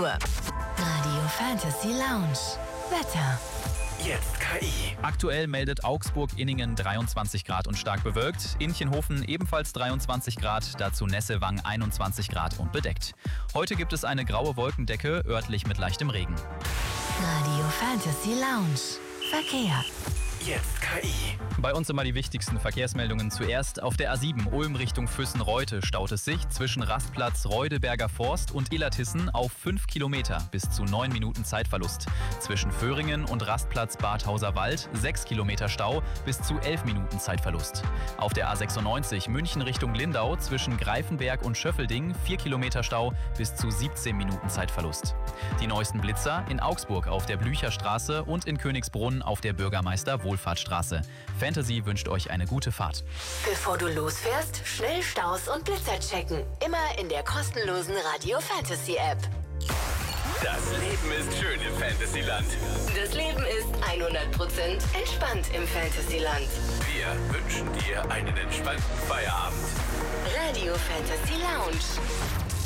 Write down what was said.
Uhr. Radio Fantasy Lounge. Wetter. Jetzt KI. Aktuell meldet Augsburg-Inningen 23 Grad und stark bewölkt. Inchenhofen ebenfalls 23 Grad, dazu Nessewang 21 Grad und bedeckt. Heute gibt es eine graue Wolkendecke, örtlich mit leichtem Regen. Radio Fantasy Lounge. Verkehr. Jetzt KI. Bei uns immer die wichtigsten Verkehrsmeldungen. Zuerst auf der A7 Ulm Richtung Füssen-Reute staut es sich zwischen Rastplatz Reudeberger Forst und Illertissen auf 5 Kilometer bis zu 9 Minuten Zeitverlust. Zwischen Föhringen und Rastplatz Badhauser Wald 6 Kilometer Stau bis zu 11 Minuten Zeitverlust. Auf der A96 München Richtung Lindau zwischen Greifenberg und Schöffelding 4 Kilometer Stau bis zu 17 Minuten Zeitverlust. Die neuesten Blitzer in Augsburg auf der Blücherstraße und in Königsbrunn auf der Bürgermeister-Wohlfahrtsstraße. Fantasy wünscht euch eine gute Fahrt. Bevor du losfährst, schnell Staus und Blitzer checken. Immer in der kostenlosen Radio Fantasy App. Das Leben ist schön im Fantasyland. Das Leben ist 100% entspannt im Fantasyland. Wir wünschen dir einen entspannten Feierabend. Radio Fantasy Lounge.